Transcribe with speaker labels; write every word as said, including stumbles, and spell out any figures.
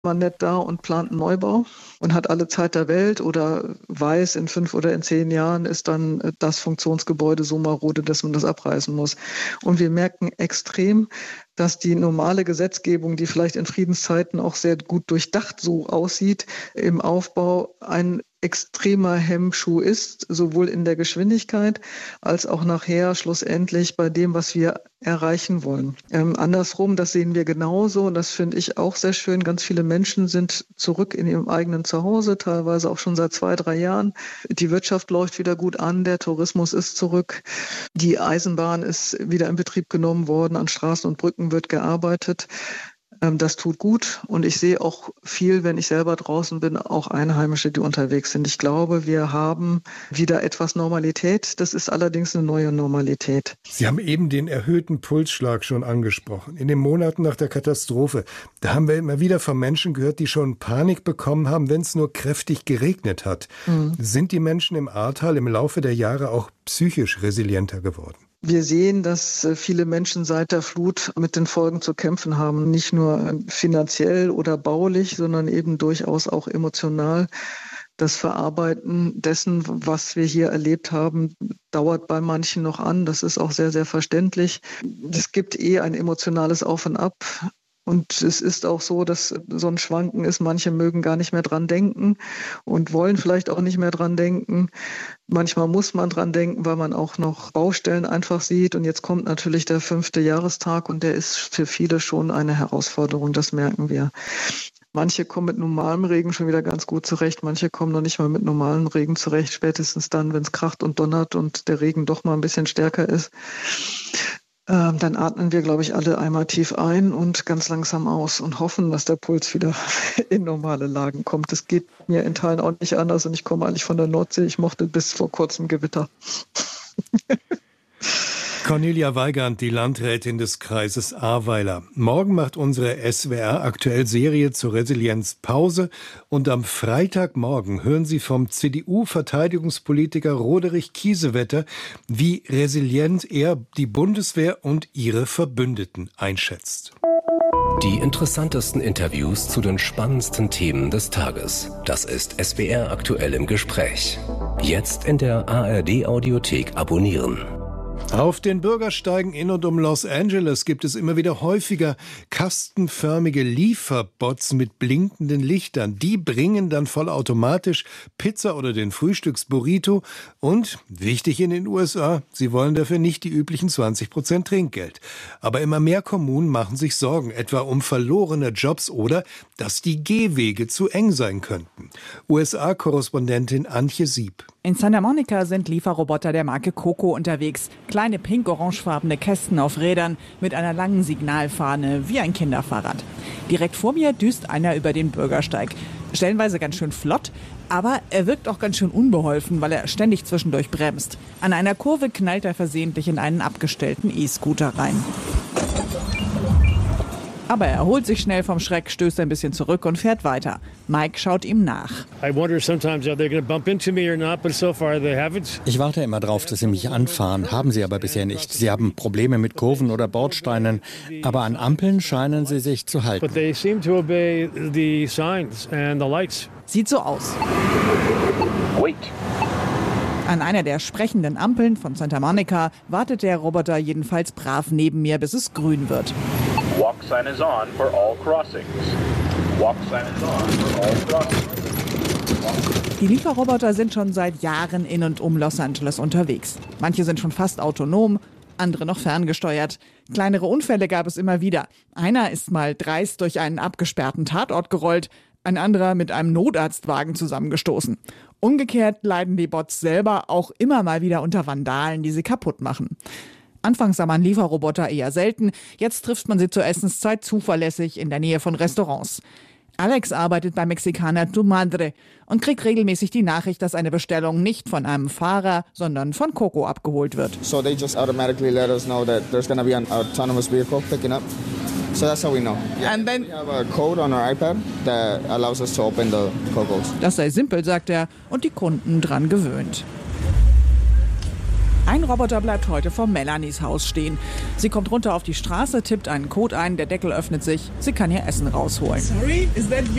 Speaker 1: war nett da und plant einen Neubau und hat alle Zeit der Welt oder weiß, in fünf oder in zehn Jahren ist dann das Funktionsgebäude so marode, dass man das abreißen muss. Und wir merken extrem, dass die normale Gesetzgebung, die vielleicht in Friedenszeiten auch sehr gut durchdacht so aussieht, im Aufbau ein extremer Hemmschuh ist, sowohl in der Geschwindigkeit als auch nachher schlussendlich bei dem, was wir erreichen wollen. Ähm, andersrum, das sehen wir genauso und das finde ich auch sehr schön. Ganz viele Menschen sind zurück in ihrem eigenen Zuhause, teilweise auch schon seit zwei, drei Jahren. Die Wirtschaft läuft wieder gut an, der Tourismus ist zurück, die Eisenbahn ist wieder in Betrieb genommen worden, an Straßen und Brücken wird gearbeitet. Das tut gut und ich sehe auch viel, wenn ich selber draußen bin, auch Einheimische, die unterwegs sind. Ich glaube, wir haben wieder etwas Normalität. Das ist allerdings eine neue Normalität.
Speaker 2: Sie haben eben den erhöhten Pulsschlag schon angesprochen. In den Monaten nach der Katastrophe, da haben wir immer wieder von Menschen gehört, die schon Panik bekommen haben, wenn es nur kräftig geregnet hat. Mhm. Sind die Menschen im Ahrtal im Laufe der Jahre auch psychisch resilienter geworden?
Speaker 1: Wir sehen, dass viele Menschen seit der Flut mit den Folgen zu kämpfen haben, nicht nur finanziell oder baulich, sondern eben durchaus auch emotional. Das Verarbeiten dessen, was wir hier erlebt haben, dauert bei manchen noch an. Das ist auch sehr, sehr verständlich. Es gibt eh ein emotionales Auf und Ab. Und es ist auch so, dass so ein Schwanken ist, manche mögen gar nicht mehr dran denken und wollen vielleicht auch nicht mehr dran denken. Manchmal muss man dran denken, weil man auch noch Baustellen einfach sieht. Und jetzt kommt natürlich der fünfte Jahrestag und der ist für viele schon eine Herausforderung, das merken wir. Manche kommen mit normalem Regen schon wieder ganz gut zurecht, manche kommen noch nicht mal mit normalem Regen zurecht, spätestens dann, wenn es kracht und donnert und der Regen doch mal ein bisschen stärker ist. Dann atmen wir, glaube ich, alle einmal tief ein und ganz langsam aus und hoffen, dass der Puls wieder in normale Lagen kommt. Das geht mir in Teilen auch nicht anders und ich komme eigentlich von der Nordsee. Ich mochte bis vor kurzem Gewitter.
Speaker 2: Cornelia Weigand, die Landrätin des Kreises Ahrweiler. Morgen macht unsere S W R aktuell Serie zur Resilienz Pause und am Freitagmorgen hören Sie vom C D U-Verteidigungspolitiker Roderich Kiesewetter, wie resilient er die Bundeswehr und ihre Verbündeten einschätzt.
Speaker 3: Die interessantesten Interviews zu den spannendsten Themen des Tages. Das ist S W R aktuell im Gespräch. Jetzt in der A R D-Audiothek abonnieren.
Speaker 2: Auf den Bürgersteigen in und um Los Angeles gibt es immer wieder häufiger kastenförmige Lieferbots mit blinkenden Lichtern. Die bringen dann vollautomatisch Pizza oder den Frühstücksburrito und, wichtig in den U S A, sie wollen dafür nicht die üblichen zwanzig Prozent Trinkgeld. Aber immer mehr Kommunen machen sich Sorgen, etwa um verlorene Jobs oder dass die Gehwege zu eng sein könnten. U S A-Korrespondentin Antje Sieb.
Speaker 4: In Santa Monica sind Lieferroboter der Marke Coco unterwegs. Kleine pink-orangefarbene Kästen auf Rädern mit einer langen Signalfahne wie ein Kinderfahrrad. Direkt vor mir düst einer über den Bürgersteig. Stellenweise ganz schön flott, aber er wirkt auch ganz schön unbeholfen, weil er ständig zwischendurch bremst. An einer Kurve knallt er versehentlich in einen abgestellten E-Scooter rein. Aber er erholt sich schnell vom Schreck, stößt ein bisschen zurück und fährt weiter. Mike schaut ihm nach.
Speaker 5: Ich warte immer drauf, dass sie mich anfahren, haben sie aber bisher nicht. Sie haben Probleme mit Kurven oder Bordsteinen, aber an Ampeln scheinen sie sich zu halten.
Speaker 4: Sieht so aus. An einer der sprechenden Ampeln von Santa Monica wartet der Roboter jedenfalls brav neben mir, bis es grün wird.
Speaker 6: Walk sign is on for all crossings. Walk sign is on for all crossings.
Speaker 4: Die Lieferroboter sind schon seit Jahren in und um Los Angeles unterwegs. Manche sind schon fast autonom, andere noch ferngesteuert. Kleinere Unfälle gab es immer wieder. Einer ist mal dreist durch einen abgesperrten Tatort gerollt, ein anderer mit einem Notarztwagen zusammengestoßen. Umgekehrt leiden die Bots selber auch immer mal wieder unter Vandalen, die sie kaputt machen. Anfangs sah man Lieferroboter eher selten, jetzt trifft man sie zur Essenszeit zuverlässig in der Nähe von Restaurants. Alex arbeitet bei Mexicana Tu Madre und kriegt regelmäßig die Nachricht, dass eine Bestellung nicht von einem Fahrer, sondern von Coco abgeholt wird.
Speaker 7: So they just automatically let us know that there's going to be an autonomous vehicle picking up. So that's how we know. Yeah. And then we have a code on our iPad that allows us to open the Cocos.
Speaker 4: Das sei simpel, sagt er, und die Kunden dran gewöhnt. Ein Roboter bleibt heute vor Melanies Haus stehen. Sie kommt runter auf die Straße, tippt einen Code ein, der Deckel öffnet sich. Sie kann ihr Essen rausholen.
Speaker 8: Sorry, is that you?